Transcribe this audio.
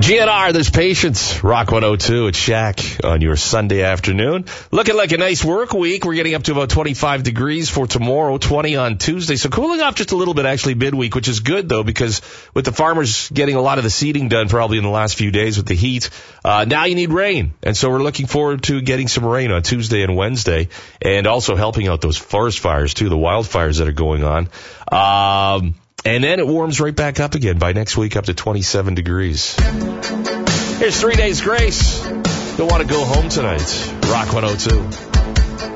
GNR, there's Patience. Rock 102 at Shaq on your Sunday afternoon. Looking like a nice work week. We're getting up to about 25 degrees for tomorrow, 20 on Tuesday. So cooling off just a little bit actually midweek, which is good though, because with the farmers getting a lot of the seeding done probably in the last few days with the heat, now you need rain. And so we're looking forward to getting some rain on Tuesday and Wednesday, and also helping out those forest fires too, the wildfires that are going on. And then it warms right back up again by next week, up to 27 degrees. Here's 3 Days Grace. Don't want to go home tonight. Rock 102.